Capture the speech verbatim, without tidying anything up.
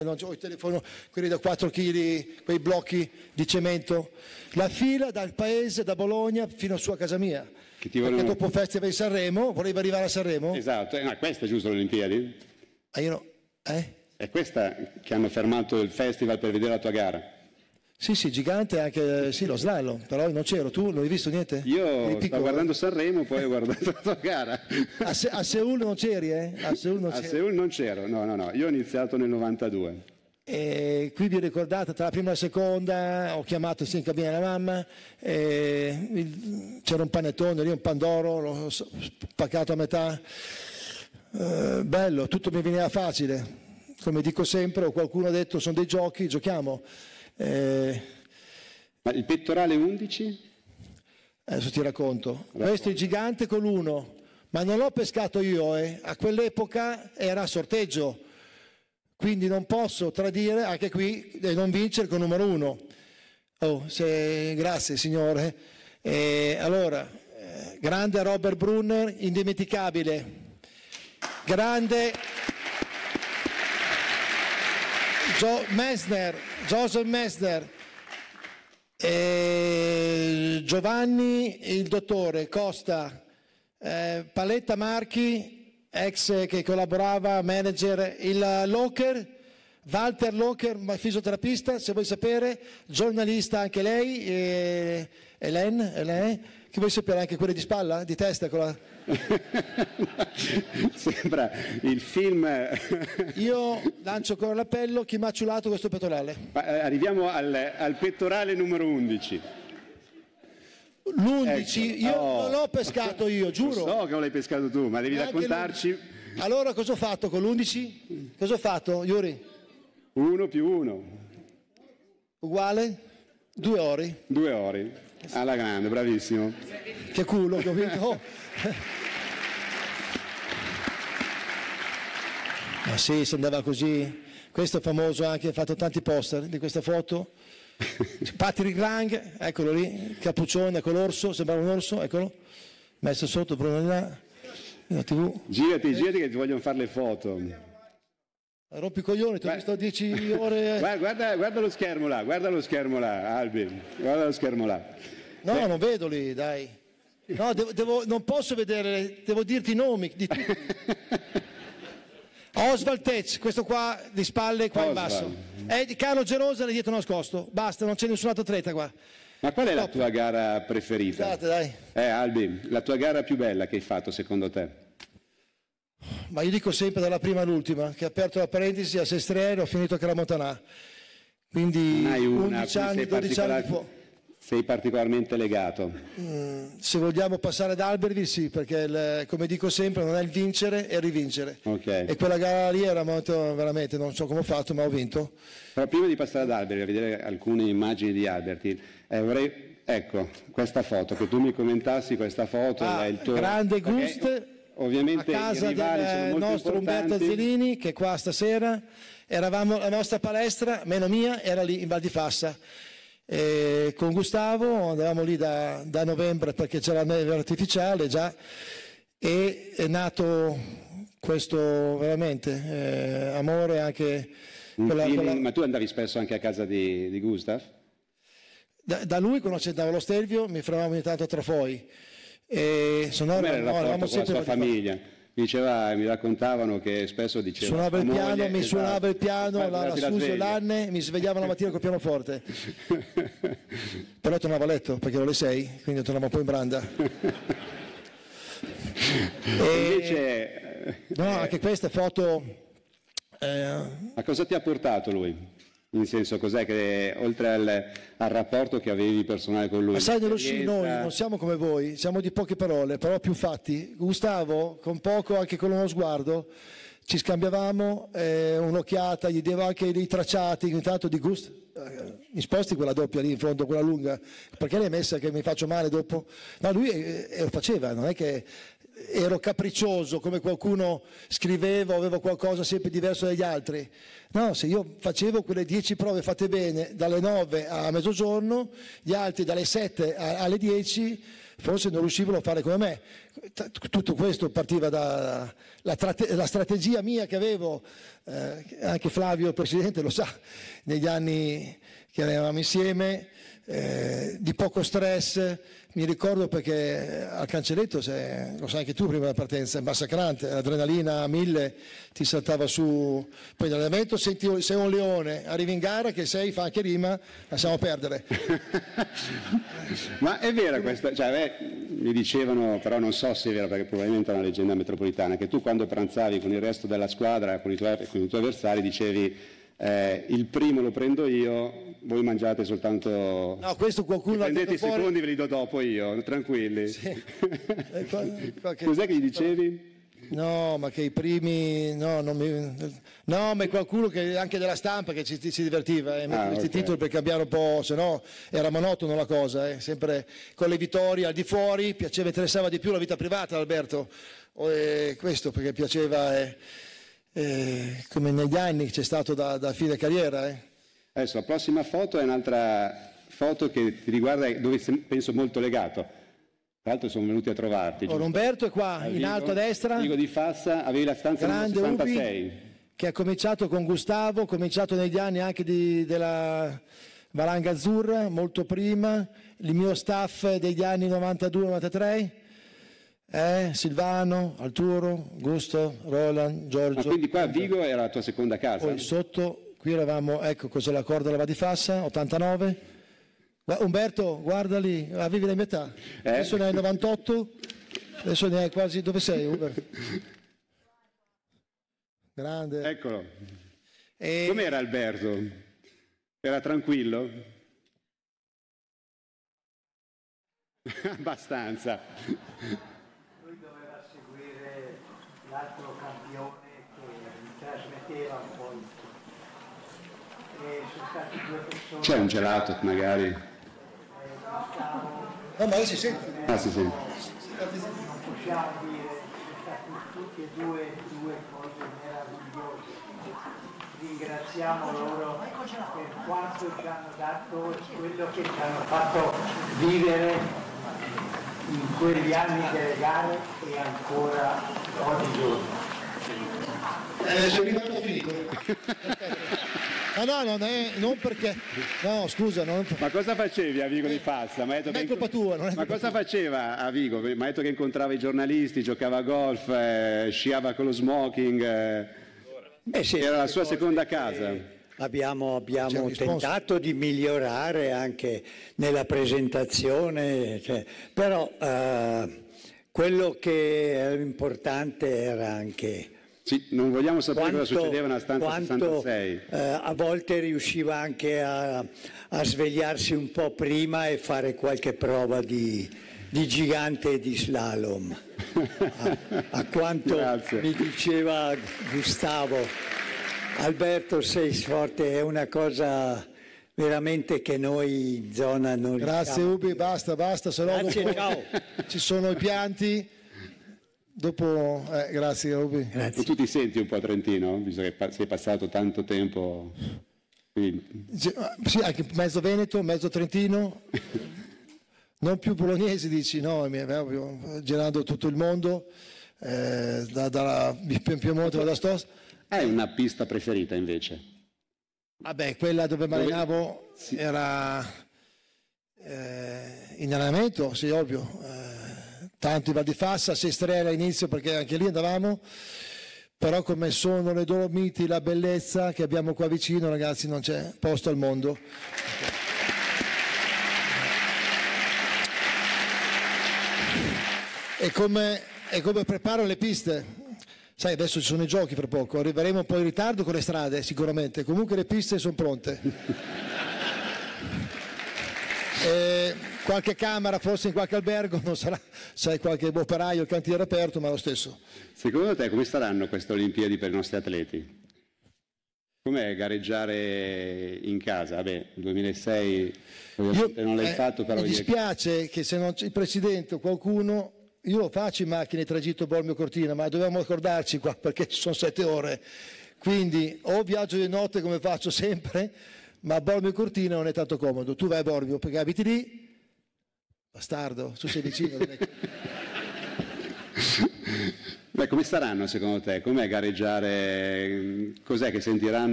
non ho il telefono, quelli da quattro chili, quei blocchi di cemento, la fila dal paese, da Bologna fino su a casa mia, che ti perché vogliono... dopo il Festival di Sanremo volevi arrivare a Sanremo. Esatto, eh, no, questa è giusto le Olimpiadi? Ah, io no. Eh? È questa che hanno fermato il festival per vedere la tua gara? Sì, sì, gigante anche, sì, lo slalom, però non c'ero, tu non hai visto niente? Io sto guardando Sanremo, poi ho guardato la tua gara. A, Se- a Seul non c'eri, eh? A Seul non A c'eri. Seul non c'ero, no, no, no, io ho iniziato nel novantadue. E qui vi ricordate, tra la prima e la seconda, ho chiamato sì, in cabina la mamma, e il- c'era un panettone lì, un pandoro, l'ho s- spaccato a metà, Eh, bello, tutto mi veniva facile, come dico sempre, o qualcuno ha detto sono dei giochi, giochiamo. Eh, Ma il pettorale undici? adesso ti racconto, questo è il gigante con l'uno, ma non l'ho pescato io, eh. A quell'epoca era a sorteggio, quindi non posso tradire anche qui e non vincere con numero uno. Oh, se... grazie signore. E allora, eh, grande Robert Brunner, indimenticabile, grande Gio- Messner, Joseph Messner, e Giovanni il dottore Costa, eh, Paletta Marchi, ex che collaborava, manager, il Locher, Walter Locher, fisioterapista, se vuoi sapere, giornalista anche lei, e Hélène, Hélène, che vuoi sapere anche quelle di spalla, di testa? Con la... Sembra il film. Io lancio ancora l'appello, chi mi ha ciulato questo pettorale? Ma, eh, arriviamo al, al pettorale numero undici. L'undici, Ecco. io Oh. non l'ho pescato io, giuro. So che non l'hai pescato tu, ma devi Neanche raccontarci. l'undici. Allora cosa ho fatto con l'undici? Cosa ho fatto, Yuri? Uno più uno. Uguale? Due ori. Due ori. Alla grande, bravissimo. Che culo che ho vinto. Oh. Ma sì, si andava così. Questo è famoso anche, ha fatto tanti poster di questa foto. Patrick Lang, eccolo lì, cappuccione con l'orso, sembrava un orso, eccolo, messo sotto Bruno di là, la tivù. Girati, girati che ti vogliono fare le foto. Rompi i coglioni, ti ho Guarda- visto dieci ore. Guarda, guarda, guarda lo schermo là, guarda lo schermo là, Albi, guarda lo schermo là. No, non vedo lì, dai. No, devo, devo- non posso vedere, devo dirti i nomi di tutti. Oswald Tetz, questo qua di spalle, qua in Oswald. basso. È di Carlo Gerosa lì dietro nascosto. Basta, non c'è nessun altro atleta qua. Ma qual è la Stop. tua gara preferita? Scusate, dai. Eh, Albi, la tua gara più bella che hai fatto secondo te? Ma io dico sempre dalla prima all'ultima, che ho aperto la parentesi a Sestriere, ho finito a Cramontanà. Quindi Non hai una, undici a cui anni, sei, dodici anni particolar- fu- sei particolarmente legato. Se vogliamo passare ad Albertville, sì, perché il- come dico sempre non è il vincere, è il rivincere. Ok. E quella gara lì era molto, veramente, non so come ho fatto, ma ho vinto. Però prima di passare ad Alberti, a vedere alcune immagini di Alberti, eh, vorrei, ecco, questa foto, che tu mi commentassi questa foto. Ah, è il tuo... grande perché, Gust, ovviamente a casa i rivali sono del molto nostro Umberto importanti. Zelini, che è qua stasera. Eravamo, la nostra palestra, meno mia, era lì in Val di Fassa. E con Gustavo andavamo lì da, da novembre perché c'era la neve artificiale già, e è nato questo veramente eh, amore anche Un per la- per feeling- la- Ma tu andavi spesso anche a casa di, di Gustav? da, da lui quando c'era lo Stelvio mi fermavamo ogni tanto a Trafoi, e se no Com'era il eravamo, rapporto eravamo con la sempre sua Val di Fassa. famiglia? Mi diceva, mi raccontavano che spesso diceva Suonava il sua piano, moglie, mi esatto, suonava il piano, la, la fatti la Susi e sveglia. l'Anne, mi svegliavo la mattina col pianoforte. Però tornavo a letto perché ero le sei, quindi tornavo un po' in branda. E- Invece, no, anche queste foto, eh, a cosa ti ha portato lui? In senso, cos'è che, oltre al, al rapporto che avevi personale con lui? ma sai, nello sci noi l'esperienza? non siamo come voi, siamo di poche parole, però più fatti. Gustavo, con poco, anche con uno sguardo, ci scambiavamo eh, un'occhiata, gli devo anche dei tracciati, ogni tanto di Gust, eh, mi sposti quella doppia lì in fondo, quella lunga, perché l'hai messa che mi faccio male dopo? No, lui eh, eh, lo faceva, non è che ero capriccioso come qualcuno scriveva o avevo qualcosa sempre diverso dagli altri. No, se io facevo quelle dieci prove fatte bene dalle nove a mezzogiorno, gli altri dalle sette a- alle dieci forse non riuscivano a fare come me. tutto questo partiva dalla la strategia mia che avevo, eh, anche Flavio, il Presidente, lo sa, negli anni che eravamo insieme, eh, di poco stress. Mi ricordo perché al cancelletto, se, lo sai anche tu prima della partenza, è massacrante, l'adrenalina a mille ti saltava su, poi nell'allenamento senti sei un leone, arrivi in gara che sei, fa anche rima, lasciamo perdere. Ma è vera questa, cioè, beh, mi dicevano, però non so se è vero perché probabilmente è una leggenda metropolitana, che tu quando pranzavi con il resto della squadra, con i tuoi, con i tuoi avversari, dicevi Eh, il primo lo prendo io, voi mangiate soltanto. No, questo qualcuno prendete i fuori... secondi, ve li do dopo io, tranquilli. Sì. eh, qualche... Cos'è che gli dicevi? No, ma che i primi. No, non mi... no, ma è qualcuno che anche della stampa che ci, si divertiva eh, mettere ah, questi okay. titoli per cambiare un po', se no era monotono la cosa, eh. Sempre con le vittorie al di fuori, piaceva, interessava di più la vita privata, Alberto. Eh, questo perché piaceva. Eh. Eh, come negli anni c'è stato da, da fine carriera. Eh. Adesso la prossima foto è un'altra foto che ti riguarda, dove penso molto legato. Tra l'altro sono venuti a trovarti. Oh, Umberto è qua, a in Vigo, alto a destra. Vigo di Fassa, avevi la stanza numero sessantasei. Ubi, che ha cominciato con Gustavo, cominciato negli anni anche di, della Valanga Azzurra, molto prima, il mio staff degli anni novantadue novantatré. Eh, Silvano, Arturo, Gusto, Roland, Giorgio. Ma quindi qua a Vigo era la tua seconda casa? Poi sotto, qui eravamo, ecco cos'è la corda della Va di Fassa, ottantanove. Umberto, guarda lì, avevi la metà. Eh? Adesso ne hai novantotto, adesso ne hai quasi, dove sei Umberto? Grande. Eccolo. E... Com'era Alberto? Era tranquillo? Abbastanza. L'altro campione che mi trasmetteva un po' il e sono stati due persone. C'è un gelato magari? No, ma io si sente. Ah, si sente. Non possiamo dire, sono stati tutti e due due cose meravigliose. Ringraziamo loro per quanto ci hanno dato e quello che ci hanno fatto vivere in quegli anni delle gare e ancora oggigiorno. Eh, sono arrivato finito. Ma no, non è, non perché. No, scusa. Non... Ma cosa facevi a Vigo di Fassa? Non è colpa tua. Non è Ma colpa cosa tua. faceva a Vigo? Mi ha detto che incontrava i giornalisti, giocava a golf, eh, sciava con lo smoking. Eh. Eh sì, era la sua seconda casa. Abbiamo, abbiamo tentato di migliorare anche nella presentazione, cioè, però eh, quello che era importante era anche... Sì, non vogliamo sapere quanto, cosa succedeva nella stanza quanto, sessantasei. Eh, a volte riusciva anche a, a svegliarsi un po' prima e fare qualche prova di, di gigante e di slalom. A, a quanto Grazie. Mi diceva Gustavo... Alberto, sei forte, è una cosa veramente che noi in zona non Grazie riusciamo. Ubi, basta, basta, se no Grazie, dopo ciao. Ci sono i pianti. Dopo, eh, grazie Ubi. Grazie. E tu ti senti un po' trentino, visto che sei passato tanto tempo qui? Sì, anche mezzo veneto, mezzo trentino. Non più bolognesi, dici, no, girando tutto il mondo, eh, da, da Piemonte alla Stossa. Hai una pista preferita invece? Vabbè, quella dove marinavo sì. Era eh, in allenamento, sì, ovvio. Eh, tanto in Val di Fassa, sei Estrella all'inizio perché anche lì andavamo, però come sono le Dolomiti, la bellezza che abbiamo qua vicino, ragazzi, non c'è posto al mondo. E come, e come preparo le piste? Sai, adesso ci sono i giochi fra poco, arriveremo un po' in ritardo con le strade sicuramente, comunque le piste sono pronte. E qualche camera forse in qualche albergo, non sarà, sai, qualche operaio, il cantiere aperto, ma lo stesso. Secondo te come saranno queste Olimpiadi per i nostri atleti? Com'è gareggiare in casa? Vabbè, il duemilasei ovviamente non l'hai eh, fatto, però... Mi dispiace che se non c'è il Presidente o qualcuno... Io lo faccio in macchina, il tragitto Bormio-Cortina, ma dobbiamo accordarci qua perché ci sono sette ore. Quindi o viaggio di notte come faccio sempre, ma a Bormio-Cortina non è tanto comodo. Tu vai a Bormio perché abiti lì, bastardo, tu sei vicino. Beh, come staranno secondo te? Com'è gareggiare? Cos'è che sentiranno